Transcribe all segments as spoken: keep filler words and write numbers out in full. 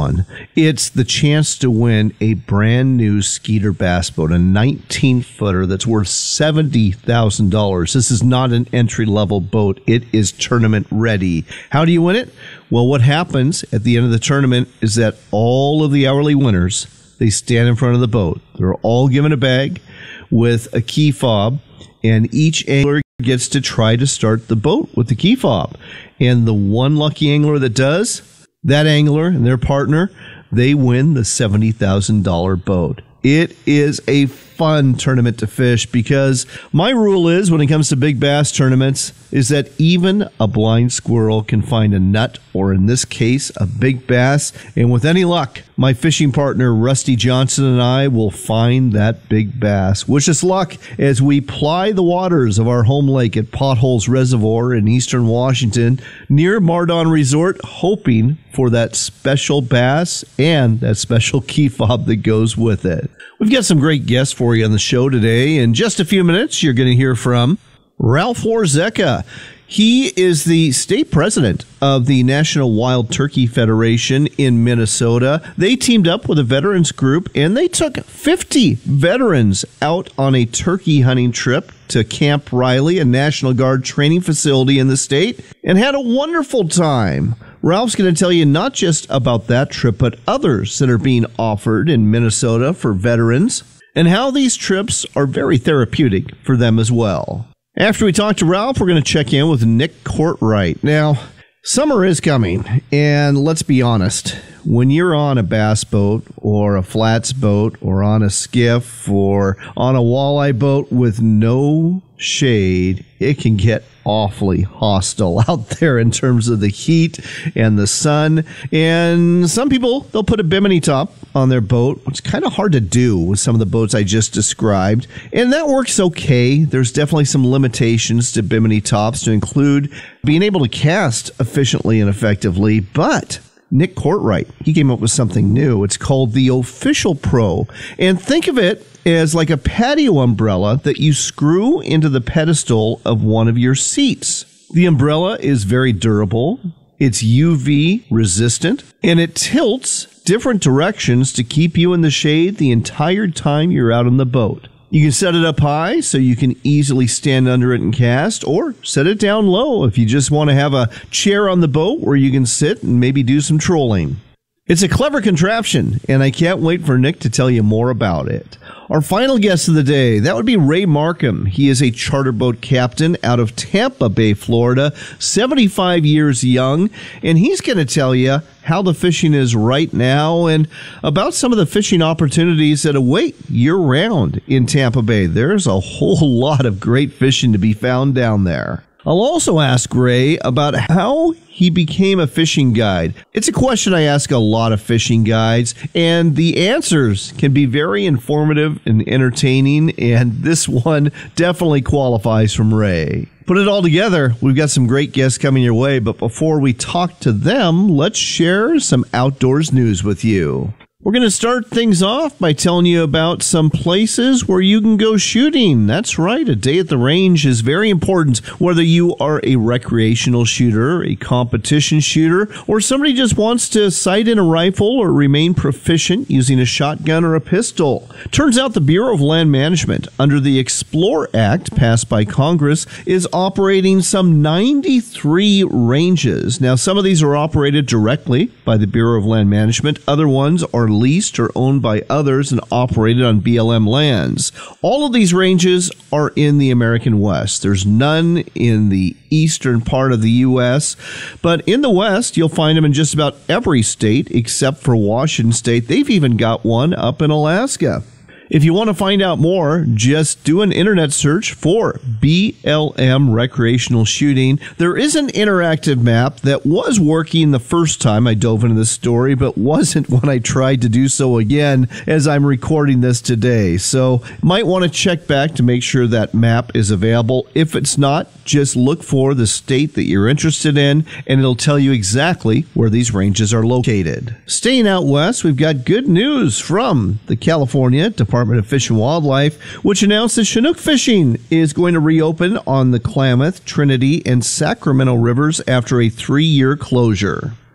one. It's the chance to win a brand new Skeeter bass boat, a nineteen footer that's worth seventy thousand dollars. This is not an entry-level boat. It is tournament ready. How do you win it? Well, what happens at the end of the tournament is that all of the hourly winners, they stand in front of the boat. They're all given a bag with a key fob, and each angler gets to try to start the boat with the key fob. And the one lucky angler that does, that angler and their partner, they win the seventy thousand dollars boat. It is a fun tournament to fish because my rule is when it comes to big bass tournaments is that even a blind squirrel can find a nut, or in this case, a big bass. And with any luck, my fishing partner, Rusty Johnson, and I will find that big bass. Wish us luck as we ply the waters of our home lake at Potholes Reservoir in eastern Washington near Mardon Resort, hoping for that special bass and that special key fob that goes with it. We've got some great guests for you on the show today. In just a few minutes, you're going to hear from Ralph Warzeka. He is the state president of the National Wild Turkey Federation in Minnesota. They teamed up with a veterans group, and they took fifty veterans out on a turkey hunting trip to Camp Riley, a National Guard training facility in the state, and had a wonderful time. Ralph's going to tell you not just about that trip, but others that are being offered in Minnesota for veterans, and how these trips are very therapeutic for them as well. After we talk to Ralph, we're going to check in with Nick Courtright. Now, summer is coming, and let's be honest, when you're on a bass boat or a flats boat or on a skiff or on a walleye boat with no shade, it can get awfully hostile out there in terms of the heat and the sun. And some people, they'll put a bimini top on their boat, which is kind of hard to do with some of the boats I just described. And that works okay. There's definitely some limitations to bimini tops, to include being able to cast efficiently and effectively. But Nick Courtright, he came up with something new. It's called the Official Pro. And think of it as like a patio umbrella that you screw into the pedestal of one of your seats. The umbrella is very durable, it's U V resistant, and it tilts different directions to keep you in the shade the entire time you're out on the boat. You can set it up high so you can easily stand under it and cast, or set it down low if you just want to have a chair on the boat where you can sit and maybe do some trolling. It's a clever contraption, and I can't wait for Nick to tell you more about it. Our final guest of the day, that would be Ray Markham. He is a charter boat captain out of Tampa Bay, Florida, seventy-five years young, and he's going to tell you how the fishing is right now and about some of the fishing opportunities that await year-round in Tampa Bay. There's a whole lot of great fishing to be found down there. I'll also ask Ray about how he became a fishing guide. It's a question I ask a lot of fishing guides, and the answers can be very informative and entertaining, and this one definitely qualifies from Ray. Put it all together, we've got some great guests coming your way, but before we talk to them, let's share some outdoors news with you. We're going to start things off by telling you about some places where you can go shooting. That's right, a day at the range is very important, whether you are a recreational shooter, a competition shooter, or somebody just wants to sight in a rifle or remain proficient using a shotgun or a pistol. Turns out the Bureau of Land Management, under the Explore Act passed by Congress, is operating some ninety-three ranges. Now, some of these are operated directly by the Bureau of Land Management. Other ones are leased or owned by others and operated on B L M lands. All of these ranges are in the American West. There's none in the eastern part of the U S, but in the West, you'll find them in just about every state except for Washington State. They've even got one up in Alaska. If you want to find out more, just do an internet search for B L M recreational shooting. There is an interactive map that was working the first time I dove into this story, but wasn't when I tried to do so again as I'm recording this today. So might want to check back to make sure that map is available. If it's not, just look for the state that you're interested in, and it'll tell you exactly where these ranges are located. Staying out west, we've got good news from the California Department of Fish and Wildlife, which announced that Chinook fishing is going to reopen on the Klamath, Trinity, and Sacramento rivers after a three-year closure.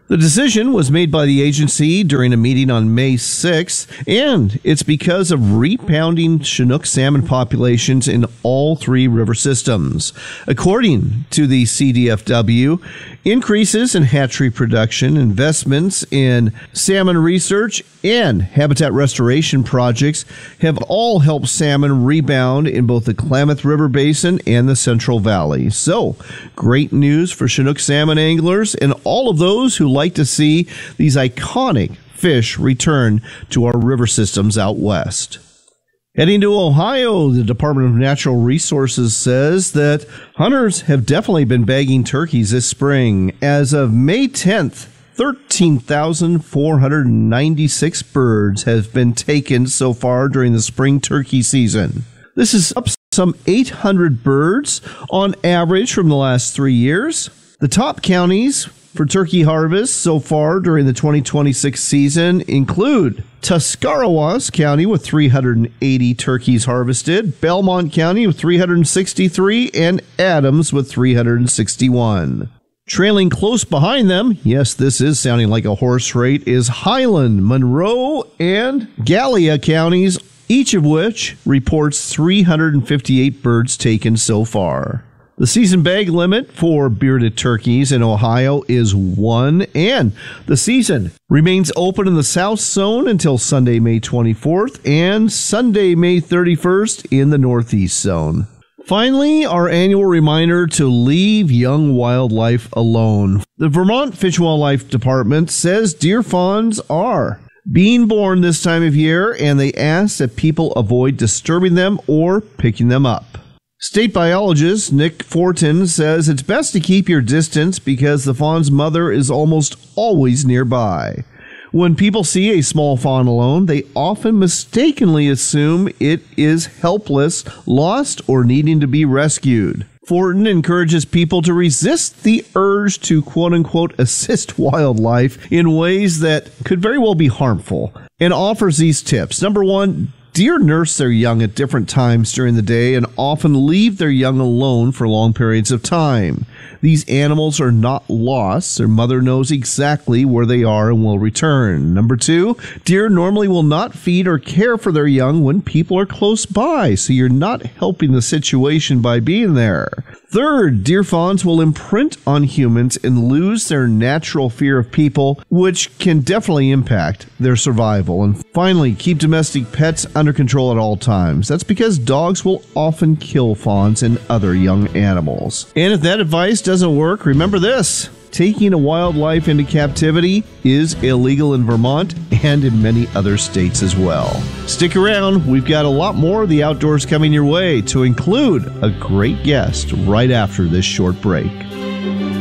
The decision was made by the agency during a meeting on May sixth, and it's because of rebounding Chinook salmon populations in all three river systems. According to the C D F W, increases in hatchery production, investments in salmon research, and habitat restoration projects have all helped salmon rebound in both the Klamath River Basin and the Central Valley. So, great news for Chinook salmon anglers and all of those who like to see these iconic fish return to our river systems out west. Heading to Ohio, the Department of Natural Resources says that hunters have definitely been bagging turkeys this spring. As of May tenth, thirteen thousand four hundred ninety-six birds have been taken so far during the spring turkey season. This is up some eight hundred birds on average from the last three years. The top counties for turkey harvest so far during the twenty twenty-six season include Tuscarawas County with three hundred eighty turkeys harvested, Belmont County with three hundred sixty-three, and Adams with three hundred sixty-one. Trailing close behind them, yes, this is sounding like a horse rate, is Highland, Monroe, and Gallia counties, each of which reports three hundred fifty-eight birds taken so far. The season bag limit for bearded turkeys in Ohio is one, and the season remains open in the South Zone until Sunday, May twenty-fourth, and Sunday, May thirty-first in the Northeast Zone. Finally, our annual reminder to leave young wildlife alone. The Vermont Fish and Wildlife Department says deer fawns are being born this time of year, and they ask that people avoid disturbing them or picking them up. State biologist Nick Fortin says it's best to keep your distance because the fawn's mother is almost always nearby. When people see a small fawn alone, they often mistakenly assume it is helpless, lost, or needing to be rescued. Fortin encourages people to resist the urge to quote-unquote assist wildlife in ways that could very well be harmful, and offers these tips. Number one, deer nurse their young at different times during the day and often leave their young alone for long periods of time. These animals are not lost. Their mother knows exactly where they are and will return. Number two, deer normally will not feed or care for their young when people are close by, so you're not helping the situation by being there. Third, deer fawns will imprint on humans and lose their natural fear of people, which can definitely impact their survival. And finally, keep domestic pets under control at all times. That's because dogs will often kill fawns and other young animals. And if that advice doesn't work, remember this: taking a wildlife into captivity is illegal in Vermont and in many other states as well. Stick around, we've got a lot more of the outdoors coming your way, to include a great guest right after this short break.